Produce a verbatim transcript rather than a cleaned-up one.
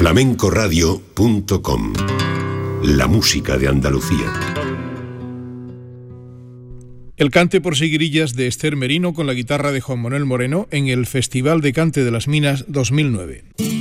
flamencoradio punto com. La música de Andalucía. El cante por seguirillas de Esther Merino con la guitarra de Juan Manuel Moreno en el Festival de Cante de las Minas dos mil nueve.